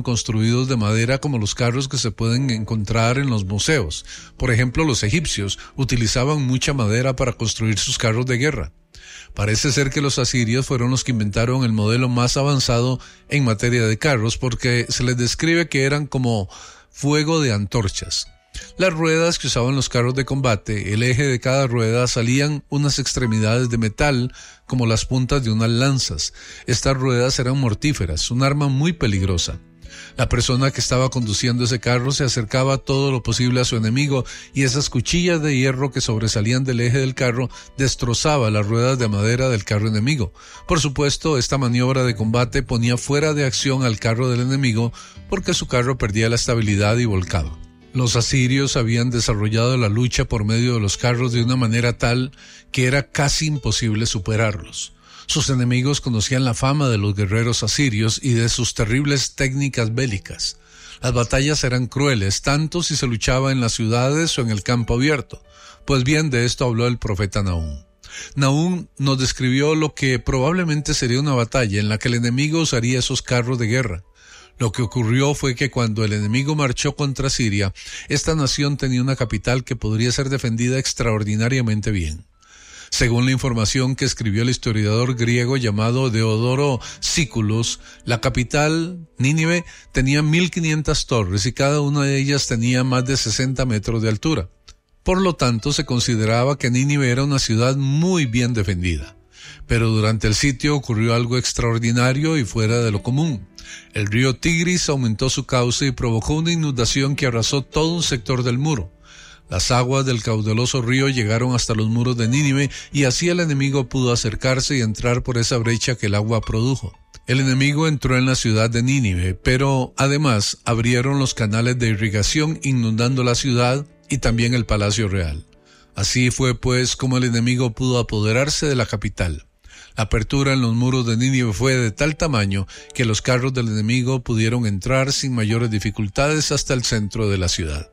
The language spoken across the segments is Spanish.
construidos de madera como los carros que se pueden encontrar en los museos. Por ejemplo, los egipcios utilizaban mucha madera para construir sus carros de guerra. Parece ser que los asirios fueron los que inventaron el modelo más avanzado en materia de carros, porque se les describe que eran como fuego de antorchas. Las ruedas que usaban los carros de combate, el eje de cada rueda, salían unas extremidades de metal como las puntas de unas lanzas. Estas ruedas eran mortíferas, un arma muy peligrosa. La persona que estaba conduciendo ese carro se acercaba todo lo posible a su enemigo y esas cuchillas de hierro que sobresalían del eje del carro destrozaba las ruedas de madera del carro enemigo. Por supuesto, esta maniobra de combate ponía fuera de acción al carro del enemigo porque su carro perdía la estabilidad y volcaba. Los asirios habían desarrollado la lucha por medio de los carros de una manera tal que era casi imposible superarlos. Sus enemigos conocían la fama de los guerreros asirios y de sus terribles técnicas bélicas. Las batallas eran crueles, tanto si se luchaba en las ciudades o en el campo abierto. Pues bien, de esto habló el profeta Nahum. Nahum nos describió lo que probablemente sería una batalla en la que el enemigo usaría esos carros de guerra. Lo que ocurrió fue que cuando el enemigo marchó contra Siria, esta nación tenía una capital que podría ser defendida extraordinariamente bien. Según la información que escribió el historiador griego llamado Deodoro Sículos, la capital, Nínive, tenía 1500 torres y cada una de ellas tenía más de 60 metros de altura. Por lo tanto, se consideraba que Nínive era una ciudad muy bien defendida. Pero durante el sitio ocurrió algo extraordinario y fuera de lo común. El río Tigris aumentó su cauce y provocó una inundación que arrasó todo un sector del muro. Las aguas del caudaloso río llegaron hasta los muros de Nínive y así el enemigo pudo acercarse y entrar por esa brecha que el agua produjo. El enemigo entró en la ciudad de Nínive, pero además abrieron los canales de irrigación inundando la ciudad y también el palacio real. Así fue pues como el enemigo pudo apoderarse de la capital. La apertura en los muros de Nínive fue de tal tamaño que los carros del enemigo pudieron entrar sin mayores dificultades hasta el centro de la ciudad.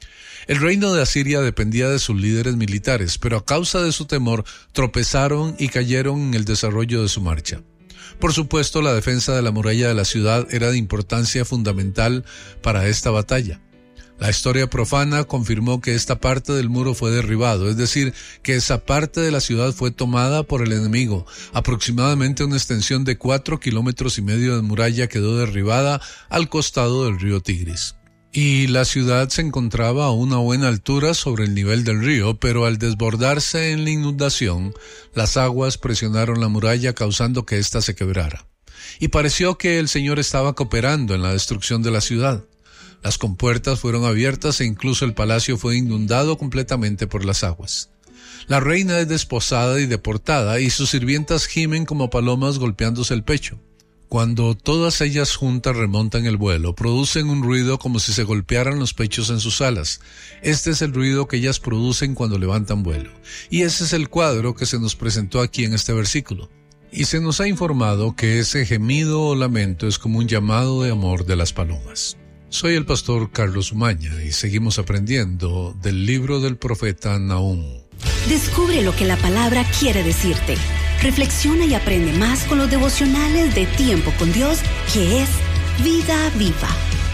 El reino de Asiria dependía de sus líderes militares, pero a causa de su temor tropezaron y cayeron en el desarrollo de su marcha. Por supuesto, la defensa de la muralla de la ciudad era de importancia fundamental para esta batalla. La historia profana confirmó que esta parte del muro fue derribado, es decir, que esa parte de la ciudad fue tomada por el enemigo. Aproximadamente una extensión de 4,5 kilómetros de muralla quedó derribada al costado del río Tigris. Y la ciudad se encontraba a una buena altura sobre el nivel del río, pero al desbordarse en la inundación, las aguas presionaron la muralla causando que ésta se quebrara. Y pareció que el Señor estaba cooperando en la destrucción de la ciudad. Las compuertas fueron abiertas e incluso el palacio fue inundado completamente por las aguas. La reina es desposada y deportada y sus sirvientas gimen como palomas golpeándose el pecho. Cuando todas ellas juntas remontan el vuelo, producen un ruido como si se golpearan los pechos en sus alas. Este es el ruido que ellas producen cuando levantan vuelo. Y ese es el cuadro que se nos presentó aquí en este versículo. Y se nos ha informado que ese gemido o lamento es como un llamado de amor de las palomas. Soy el pastor Carlos Umaña y seguimos aprendiendo del libro del profeta Nahum. Descubre lo que la palabra quiere decirte. Reflexiona y aprende más con los devocionales de Tiempo con Dios, que es Vida Viva.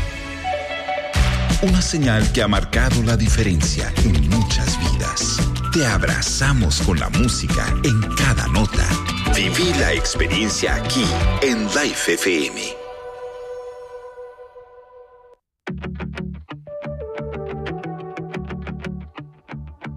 Una señal que ha marcado la diferencia en muchas vidas. Te abrazamos con la música en cada nota. Viví la experiencia aquí en Life FM.